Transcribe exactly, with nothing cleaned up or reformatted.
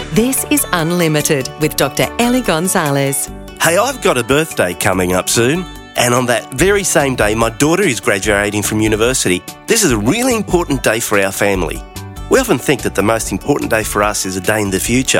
This is Unlimited with Doctor Ellie Gonzalez. Hey, I've got a birthday coming up soon, and on that very same day, my daughter is graduating from university. This is a really important day for our family. We often think that the most important day for us is a day in the future,